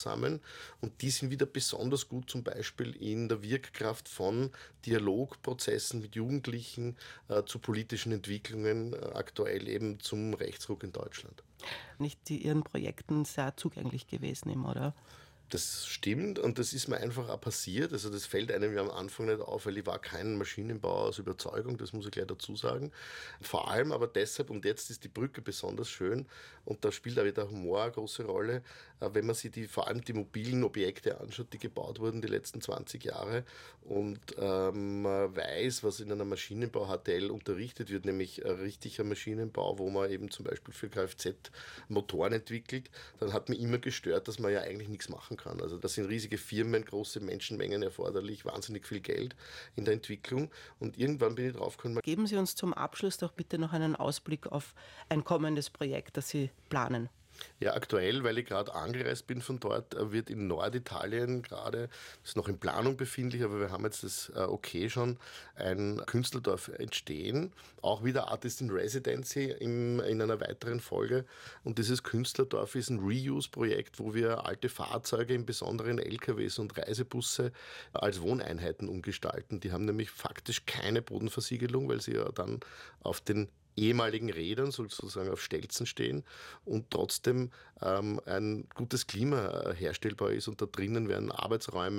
zusammen und die sind wieder besonders gut zum Beispiel in der Wirkkraft von Dialogprozessen mit Jugendlichen zu politischen Entwicklungen, aktuell eben zum Rechtsruck in Deutschland. Nicht die Ihren Projekten sehr zugänglich gewesen immer, oder? Das stimmt und das ist mir einfach auch passiert. Also das fällt einem ja am Anfang nicht auf, weil ich war kein Maschinenbauer aus Überzeugung, das muss ich gleich dazu sagen. Vor allem aber deshalb, und jetzt ist die Brücke besonders schön und da spielt auch wieder Humor eine große Rolle, wenn man sich vor allem die mobilen Objekte anschaut, die gebaut wurden die letzten 20 Jahre und man weiß, was in einer Maschinenbau HTL unterrichtet wird, nämlich ein richtiger Maschinenbau, wo man eben zum Beispiel für Kfz Motoren entwickelt, dann hat mich immer gestört, dass man ja eigentlich nichts machen kann. Also da sind riesige Firmen, große Menschenmengen erforderlich, wahnsinnig viel Geld in der Entwicklung. Und irgendwann bin ich draufgekommen, Geben Sie uns zum Abschluss doch bitte noch einen Ausblick auf ein kommendes Projekt, das Sie planen. ja, aktuell, weil ich gerade angereist bin von dort, wird in Norditalien gerade, ist noch in Planung befindlich, aber wir haben jetzt das okay schon, ein Künstlerdorf entstehen. Auch wieder Artist in Residency in einer weiteren Folge. Und dieses Künstlerdorf ist ein Reuse-Projekt, wo wir alte Fahrzeuge, im Besonderen LKWs und Reisebusse, als Wohneinheiten umgestalten. Die haben nämlich faktisch keine Bodenversiegelung, weil sie ja dann auf den ehemaligen Rädern sozusagen auf Stelzen stehen und trotzdem ein gutes Klima herstellbar ist und da drinnen werden Arbeitsräume